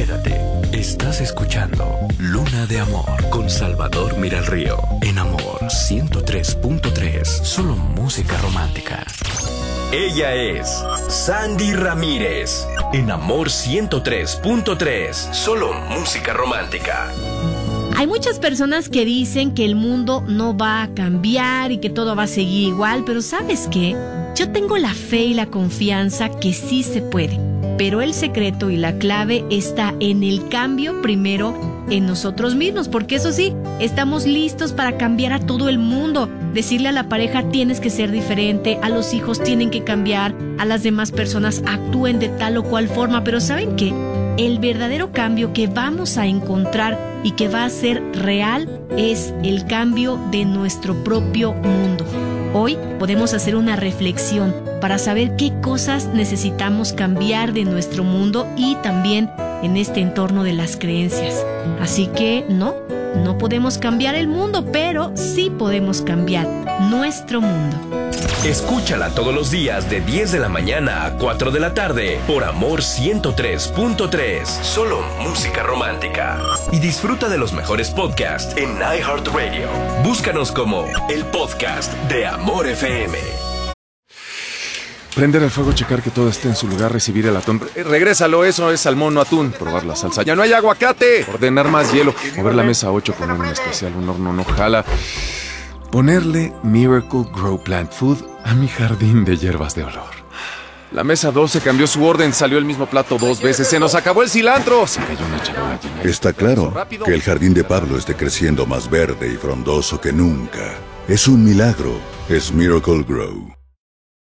Quédate. Estás escuchando Luna de Amor con Salvador Miralrío. En Amor 103.3. Solo música romántica. Ella es Sandy Ramírez. En Amor 103.3. Solo música romántica. Hay muchas personas que dicen que el mundo no va a cambiar y que todo va a seguir igual, pero ¿sabes qué? Yo tengo la fe y la confianza que sí se puede, pero el secreto y la clave está en el cambio primero en nosotros mismos, porque eso sí, estamos listos para cambiar a todo el mundo. Decirle a la pareja tienes que ser diferente, a los hijos tienen que cambiar, a las demás personas actúen de tal o cual forma, pero ¿saben qué? El verdadero cambio que vamos a encontrar y que va a ser real es el cambio de nuestro propio mundo. Hoy podemos hacer una reflexión para saber qué cosas necesitamos cambiar de nuestro mundo y también en este entorno de las creencias. Así que no podemos cambiar el mundo, pero sí podemos cambiar nuestro mundo. Escúchala todos los días de 10 de la mañana a 4 de la tarde por Amor 103.3. Solo música romántica. Y disfruta de los mejores podcasts en iHeartRadio. Búscanos como el podcast de Amor FM. Prender el fuego, checar que todo esté en su lugar, recibir el atún. Regrésalo, eso es salmón, no atún. Probar la salsa. ¡Ya no hay aguacate! Ordenar más hielo. Mover la mesa 8 con un especial, un horno no jala. Ponerle Miracle Grow Plant Food a mi jardín de hierbas de olor. La mesa 12 cambió su orden, salió el mismo plato 2 veces. ¡Se nos acabó el cilantro! Se cayó una charola llena. Está claro que el jardín de Pablo esté creciendo más verde y frondoso que nunca. Es un milagro. Es Miracle Grow.